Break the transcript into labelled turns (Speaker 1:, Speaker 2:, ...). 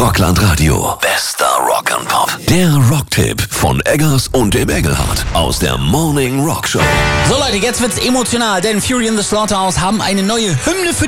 Speaker 1: Rockland Radio. Bester Rock'n'Pop. Der Rocktipp von Eggers und dem Engelhardt aus der Morning Rock Show.
Speaker 2: So Leute, jetzt wird's emotional, denn Fury in the Slaughterhouse haben eine neue Hymne für